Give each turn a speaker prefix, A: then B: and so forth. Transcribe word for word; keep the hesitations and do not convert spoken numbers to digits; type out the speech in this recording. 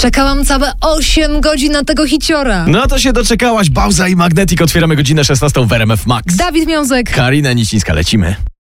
A: Czekałam całe osiem godzin na tego hiciora.
B: No to się doczekałaś. Bauza i Magnetic. Otwieramy godzinę szesnastą w R M F Max.
A: Dawid Miązek.
B: Karina Nicińska, lecimy.